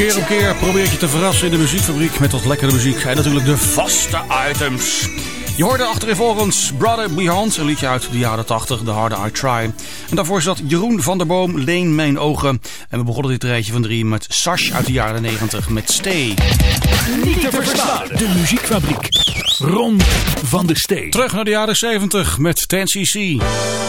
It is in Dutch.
Keer op keer probeer je te verrassen in de muziekfabriek met wat lekkere muziek. En natuurlijk de vaste items. Je hoorde achtereenvolgens Brother Beyond, een liedje uit de jaren 80, The Harder I Try. En daarvoor zat Jeroen van der Boom, Leen Mijn Ogen. En we begonnen dit rijtje van 3 met Sash uit de jaren 90 met Stay. Niet te verstaan. De muziekfabriek. Ron van der Stee. Terug naar de jaren 70 met 10cc.